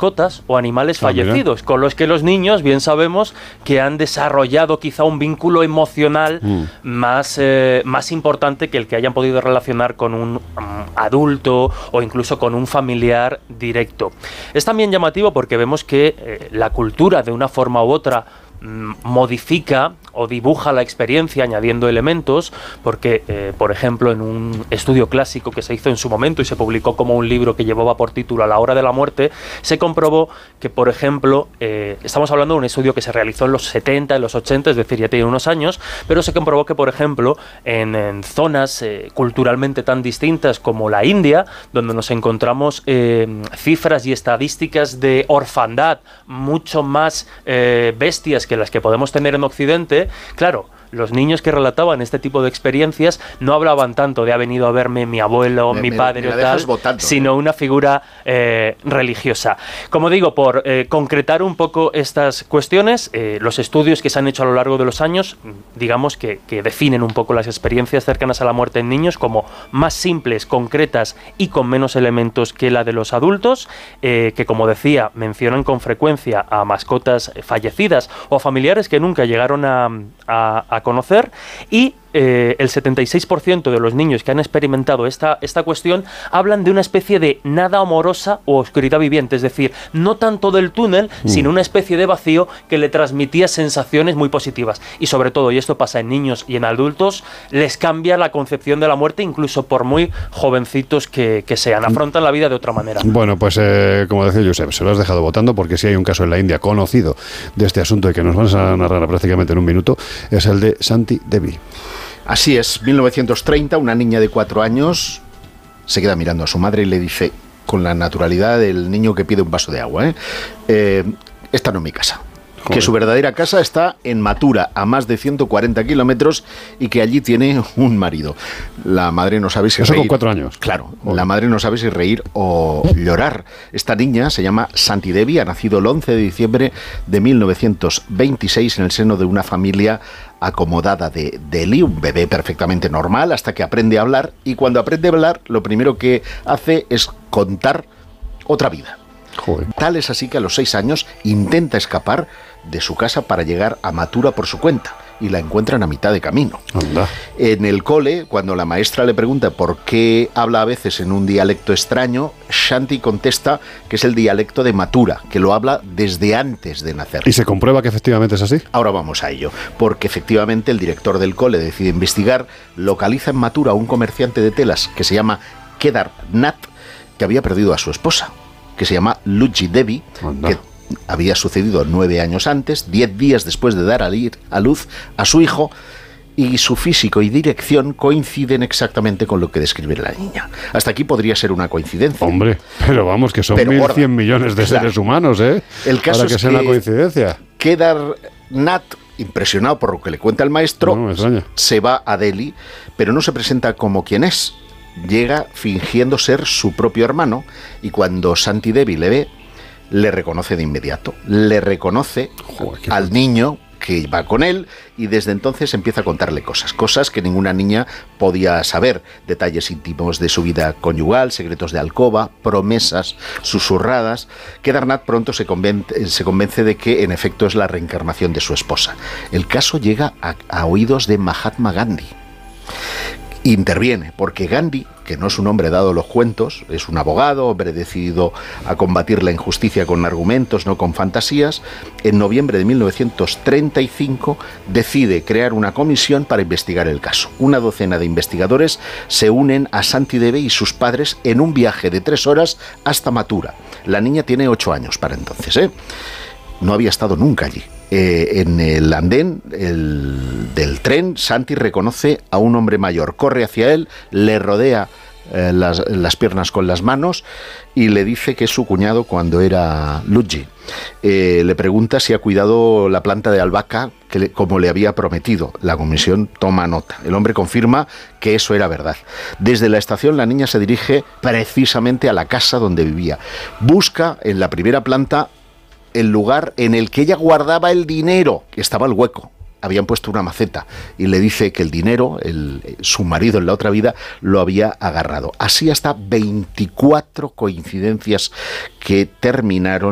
mascotas o animales fallecidos, con los que los niños bien sabemos que han desarrollado quizá un vínculo emocional más importante que el que hayan podido relacionar con un adulto o incluso con un familiar directo. Es también llamativo porque vemos que la cultura de una forma u otra modifica o dibuja la experiencia añadiendo elementos, porque, por ejemplo, en un estudio clásico que se hizo en su momento y se publicó como un libro que llevaba por título A la hora de la muerte, se comprobó que, por ejemplo, estamos hablando de un estudio que se realizó en los 70, en los 80, es decir, ya tiene unos años, pero se comprobó que, por ejemplo, en zonas culturalmente tan distintas como la India, donde nos encontramos cifras y estadísticas de orfandad mucho más bestias que las que podemos tener en Occidente, claro, los niños que relataban este tipo de experiencias no hablaban tanto de ha venido a verme mi abuelo, mi padre o tal, sino una figura religiosa. Como digo, por concretar un poco estas cuestiones, los estudios que se han hecho a lo largo de los años, digamos que definen un poco las experiencias cercanas a la muerte en niños como más simples, concretas y con menos elementos que la de los adultos, que como decía, mencionan con frecuencia a mascotas fallecidas o a familiares que nunca llegaron a conocer, y el 76% de los niños que han experimentado esta cuestión hablan de una especie de nada amorosa o oscuridad viviente, es decir, no tanto del túnel, sino una especie de vacío que le transmitía sensaciones muy positivas. Y sobre todo, y esto pasa en niños y en adultos, les cambia la concepción de la muerte, incluso por muy jovencitos que sean, afrontan la vida de otra manera. Bueno, pues como decía Josep, se lo has dejado votando, porque si hay un caso en la India conocido de este asunto y que nos van a narrar prácticamente en un minuto, es el de Santi Devi. Así es, 1930, una niña de 4 años se queda mirando a su madre y le dice, con la naturalidad del niño que pide un vaso de agua, esta no es mi casa. Joder. Que su verdadera casa está en Mathura, a más de 140 kilómetros, y que allí tiene un marido. La madre no sabe si reír. Eso con 4 años. Claro, la madre no sabe si reír o llorar. Esta niña se llama Santi Devi, ha nacido el 11 de diciembre de 1926 en el seno de una familia acomodada de Delhi, un bebé perfectamente normal, hasta que aprende a hablar, y cuando aprende a hablar, lo primero que hace es contar otra vida. Joder. Tal es así que a los 6 años intenta escapar de su casa para llegar a Mathura por su cuenta, y la encuentran a mitad de camino. Anda. En el cole, cuando la maestra le pregunta por qué habla a veces en un dialecto extraño, Shanti contesta que es el dialecto de Mathura, que lo habla desde antes de nacer. ¿Y se comprueba que efectivamente es así? Ahora vamos a ello, porque efectivamente el director del cole decide investigar, localiza en Mathura a un comerciante de telas que se llama Kedar Nath, que había perdido a su esposa, que se llama Luchi Devi, que había sucedido 9 años antes, 10 días después de dar a luz a su hijo, y su físico y dirección coinciden exactamente con lo que describe la niña. Hasta aquí podría ser una coincidencia. Hombre, pero vamos, que son 1.100 millones de seres humanos, El caso para que sea una coincidencia. Kedar Nath, impresionado por lo que le cuenta el maestro, se va a Delhi, pero no se presenta como quien es. Llega fingiendo ser su propio hermano, y cuando Santi Devi le ve, le reconoce de inmediato. Le reconoce al niño que va con él, y desde entonces empieza a contarle cosas que ninguna niña podía saber, detalles íntimos de su vida conyugal, secretos de alcoba, promesas susurradas. Kedar Nath pronto se convence de que en efecto es la reencarnación de su esposa. El caso llega a oídos de Mahatma Gandhi. Interviene, porque Gandhi, que no es un hombre dado a los cuentos, es un abogado, hombre decidido a combatir la injusticia con argumentos, no con fantasías, en noviembre de 1935 decide crear una comisión para investigar el caso. Una docena de investigadores se unen a Santi Devi y sus padres en un viaje de 3 horas hasta Mathura. La niña tiene 8 años para entonces, No había estado nunca allí. En el andén del tren, Santi reconoce a un hombre mayor, corre hacia él, le rodea las piernas con las manos y le dice que es su cuñado cuando era Luigi. Le pregunta si ha cuidado la planta de albahaca como le había prometido. La comisión toma nota. El hombre confirma que eso era verdad. Desde la estación la niña se dirige precisamente a la casa donde vivía. Busca en la primera planta el lugar en el que ella guardaba el dinero. Estaba el hueco, habían puesto una maceta, y le dice que el dinero, su marido en la otra vida, lo había agarrado. Así hasta 24 coincidencias que terminaron